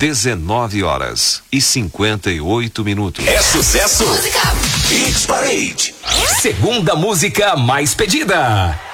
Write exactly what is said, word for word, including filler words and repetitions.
dezenove horas e cinquenta e oito minutos. É sucesso! Música Hit Parade. Segunda música mais pedida.